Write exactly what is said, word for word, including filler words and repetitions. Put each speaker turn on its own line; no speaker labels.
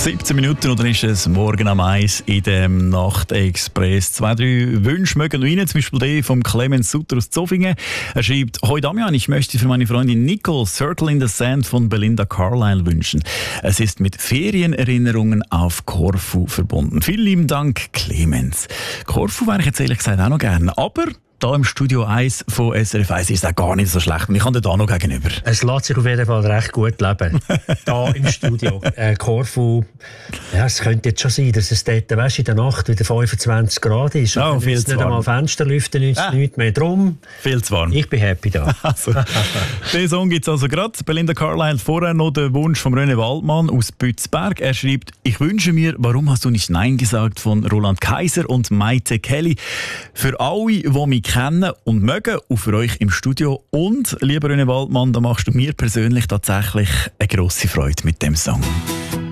siebzehn Minuten und dann ist es morgen am eins in dem Nachtexpress. Zwei, drei Wünsche mögen rein, zum Beispiel der von Clemens Sutter aus Zofingen. Er schreibt: Hoi Damian, ich möchte für meine Freundin Nicole Circle in the Sand von Belinda Carlisle wünschen. Es ist mit Ferienerinnerungen auf Korfu verbunden. Vielen lieben Dank, Clemens. Korfu wäre ich jetzt ehrlich gesagt auch noch gerne, aber hier im Studio eins von S R F eins ist es auch gar nicht so schlecht. Und ich habe da noch gegenüber.
Es lässt sich auf jeden Fall recht gut leben. Hier im Studio. Äh, Korfu, ja, es könnte jetzt schon sein, dass es dort, weißt, in der Nacht wieder fünfundzwanzig Grad ist.
Oh, viel
es
zu
nicht
warm.
einmal Fenster lüften, nützt
Ah.
nichts mehr. Drum,
Viel zu warm.
ich bin happy da.
Also, den Song gibt es also gerade. Belinda Carlisle, vorher noch der Wunsch von René Waldmann aus Bützberg. Er schreibt: Ich wünsche mir, warum hast du nicht Nein gesagt, von Roland Kaiser und Maite Kelly. Für alle, die mich kennen und mögen, und für euch im Studio. Und, lieber René Waldmann, da machst du mir persönlich tatsächlich eine grosse Freude mit dem Song.